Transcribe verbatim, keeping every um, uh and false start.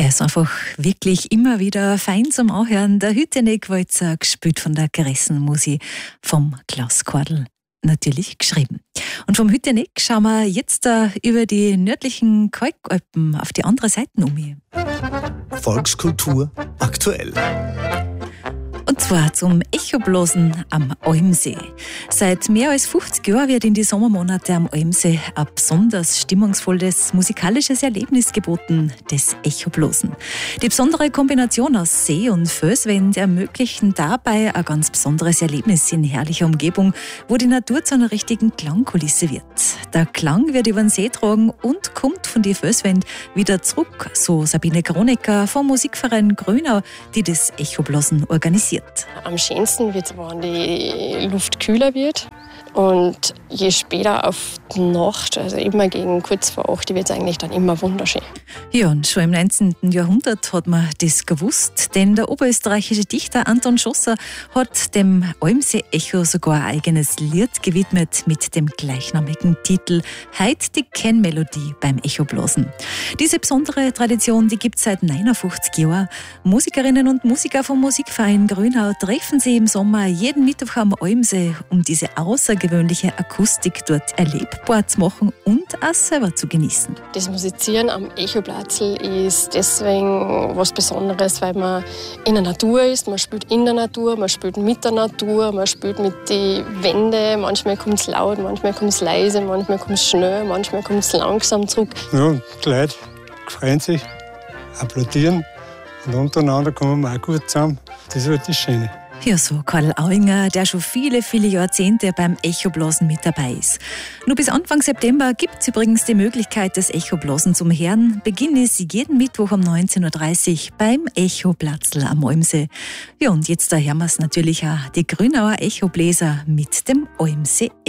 Er ist einfach wirklich immer wieder fein zum Anhören. Der Hütteneck-Walzer, gespielt von der Gressenmusi vom Klaus Kordl, natürlich geschrieben. Und vom Hütteneck schauen wir jetzt uh, über die nördlichen Kalkalpen auf die andere Seite um. Volkskultur aktuell. Und zwar zum Echoblasen am Almsee. Seit mehr als fünfzig Jahren wird in die Sommermonate am Almsee ein besonders stimmungsvolles musikalisches Erlebnis geboten, das Echoblasen. Die besondere Kombination aus See und Felswand ermöglichen dabei ein ganz besonderes Erlebnis in herrlicher Umgebung, wo die Natur zu einer richtigen Klangkulisse wird. Der Klang wird über den See getragen und kommt von den Felswand wieder zurück, so Sabine Kronecker vom Musikverein Grünau, die das Echoblasen organisiert. Am schönsten wird es, wenn die Luft kühler wird. Und je später auf die Nacht, also immer gegen kurz vor acht, wird es eigentlich dann immer wunderschön. Ja, und schon im neunzehnten Jahrhundert hat man das gewusst, denn der oberösterreichische Dichter Anton Schosser hat dem Almsee-Echo sogar ein eigenes Lied gewidmet mit dem gleichnamigen Titel «Heut die Kennmelodie beim Echoblasen». Diese besondere Tradition, die gibt es seit neunundfünfzig Jahren. Musikerinnen und Musiker vom Musikverein Grünau treffen sich im Sommer jeden Mittwoch am Almsee, um diese außergewöhnliche Akustik dort erlebbar zu machen und auch selber zu genießen. Das Musizieren am Echoplatzl ist deswegen was Besonderes, weil man in der Natur ist, man spielt in der Natur, man spielt mit der Natur, man spielt mit den Wänden, manchmal kommt es laut, manchmal kommt es leise, manchmal kommt es schnell, manchmal kommt es langsam zurück. Ja, die Leute freuen sich, applaudieren und untereinander kommen wir auch gut zusammen. Das ist halt das Schöne. Ja, so Karl Auinger, der schon viele, viele Jahrzehnte beim Echoblasen mit dabei ist. Nur bis Anfang September gibt es übrigens die Möglichkeit, das Echoblasen zum Hören. Beginn ist jeden Mittwoch um neunzehn Uhr dreißig beim Echoplatzl am Almsee. Ja, und jetzt da hören wir es natürlich auch, die Grünauer Echobläser mit dem Almsee